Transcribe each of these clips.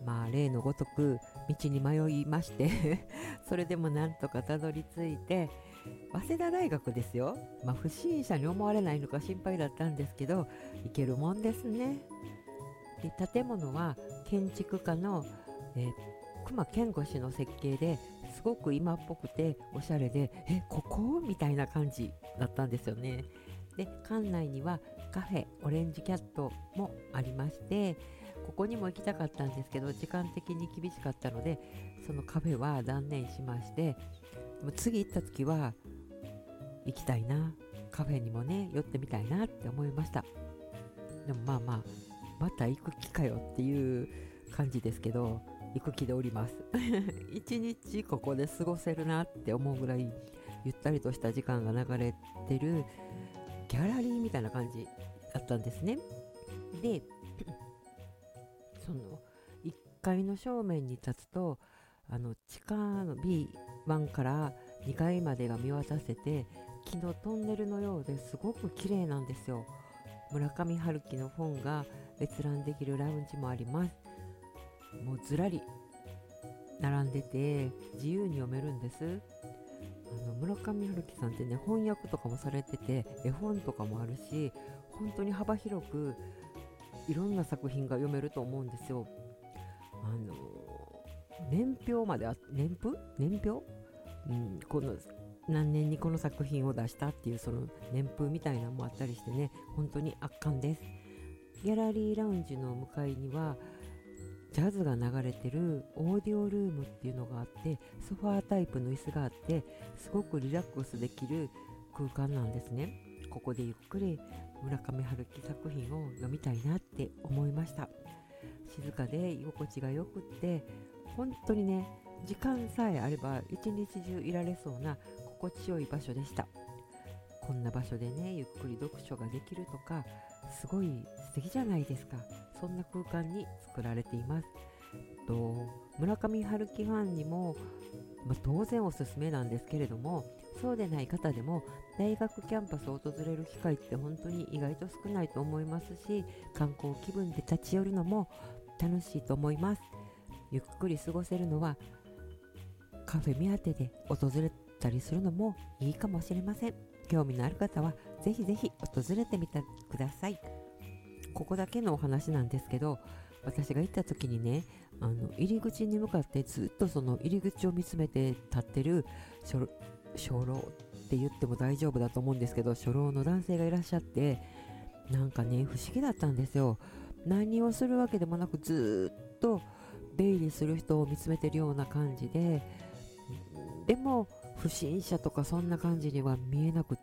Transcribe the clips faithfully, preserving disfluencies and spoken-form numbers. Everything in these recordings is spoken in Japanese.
まあ例のごとく道に迷いましてそれでもなんとかたどり着いて、早稲田大学ですよ。まあ不審者に思われないのか心配だったんですけど、行けるもんですね。で建物は建築家の、えー、隈研吾氏の設計ですごく今っぽくておしゃれで、えここみたいな感じだったんですよね。で館内にはカフェオレンジキャットもありまして、ここにも行きたかったんですけど時間的に厳しかったので、そのカフェは断念しまして、もう次行った時は行きたいな、カフェにもね寄ってみたいなって思いました。でもまあまあまた行く気かよっていう感じですけど、行く気でおります一日ここで過ごせるなって思うぐらいゆったりとした時間が流れてるギャラリーみたいな感じだったんですね。でそのいっかいの正面に立つと、あの地下の ビーワン からにかいまでが見渡せて、木のトンネルのようですごく綺麗なんですよ。村上春樹の本が閲覧できるラウンジもあります。もうずらり並んでて自由に読めるんです。あの村上春樹さんってね、翻訳とかもされてて絵本とかもあるし、本当に幅広くいろんな作品が読めると思うんですよ。あの年表まであ年譜年表、うん、この何年にこの作品を出したっていうその年譜みたいなのもあったりしてね、本当に圧巻です。ギャラリーラウンジの向かいにはジャズが流れてるオーディオルームっていうのがあって、ソファータイプの椅子があって、すごくリラックスできる空間なんですね。ここでゆっくり村上春樹作品を読みたいなって思いました。静かで居心地がよくって、本当にね時間さえあれば一日中いられそうな心地よい場所でした。こんな場所でねゆっくり読書ができるとか、すごい素敵じゃないですか。そんな空間に作られています。と村上春樹ファンにも、まあ、当然おすすめなんですけれども、そうでない方でも大学キャンパスを訪れる機会って本当に意外と少ないと思いますし、観光気分で立ち寄るのも楽しいと思います。ゆっくり過ごせるのはカフェ目当てで訪れたりするのもいいかもしれません。興味のある方はぜひぜひ訪れてみてください。ここだけのお話なんですけど、私が行った時にね、あの入り口に向かってずっとその入り口を見つめて立ってる初初老って言っても大丈夫だと思うんですけど、初老の男性がいらっしゃって、なんかね不思議だったんですよ。何をするわけでもなくずっと出入りする人を見つめてるような感じで、でも不審者とかそんな感じには見えなくって、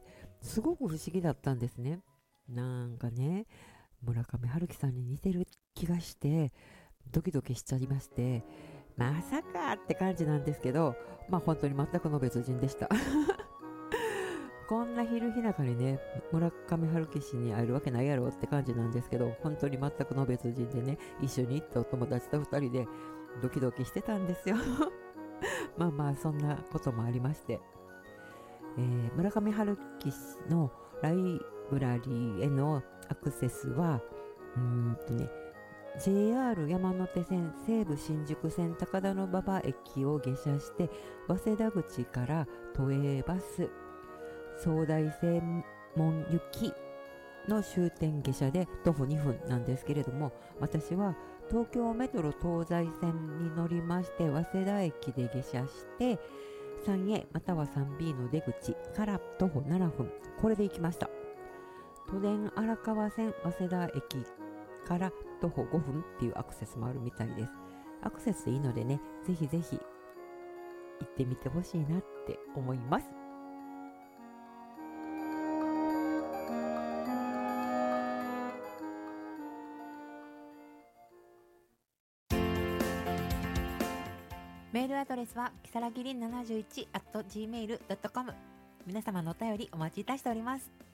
すごく不思議だったんですね。なんかね村上春樹さんに似てる気がしてドキドキしちゃいまして、まさかって感じなんですけど、まあ本当に全くの別人でしたこんな昼日中にね村上春樹氏に会えるわけないやろって感じなんですけど、本当に全くの別人でね、一緒に行ったお友達とふたりでドキドキしてたんですよまあまあそんなこともありまして、えー、村上春樹氏のライブラリーへのアクセスはうーんとね ジェイアール 山手線西武新宿線高田馬場駅を下車して早稲田口から都営バス総大正門行きの終点下車で徒歩にふんなんですけれども、私は東京メトロ東西線に乗りまして早稲田駅で下車して スリーエー または スリービー の出口から徒歩ななふん、これで行きました。都電荒川線早稲田駅から徒歩ごふんっていうアクセスもあるみたいです。アクセスいいのでね、ぜひぜひ行ってみてほしいなって思います。メールアドレスはきさらぎりんななじゅういち アット ジーメール ドットコム。 皆様のお便りお待ちいたしております。